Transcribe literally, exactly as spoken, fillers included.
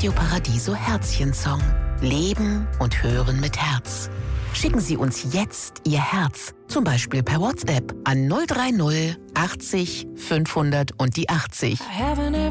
Radio Paradiso Herzchen-Song. Leben und hören mit Herz. Schicken Sie uns jetzt Ihr Herz, zum Beispiel per WhatsApp an null drei null achtzig fünfhundert und die achtzig.